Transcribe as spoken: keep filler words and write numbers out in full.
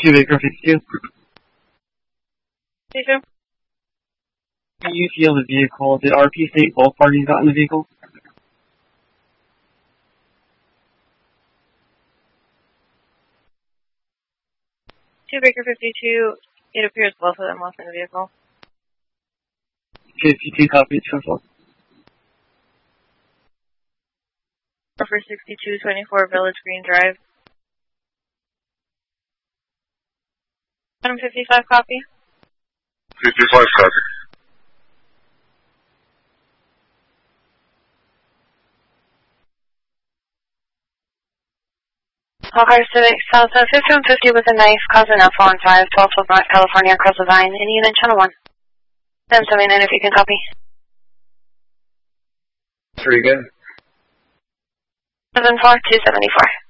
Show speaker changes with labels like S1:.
S1: two Baker fifty-two.
S2: fifty-two.
S1: U T L the vehicle. Did R P state both parties got in the vehicle?
S2: two Baker fifty-two. It appears both of them left in the vehicle.
S1: fifty-two copies, Central.
S2: For sixty-two twenty-four Village Green Drive. Adam fifty-five copy.
S3: fifty-five copy.
S4: Hawkeye Civic South uh, fifty-one fifty with a knife, causing Alpha on five, twelve twelve North California, across the Vine, in unit channel one. seven seventy-nine if you can copy.
S1: Very good.
S4: seven four two seventy-four.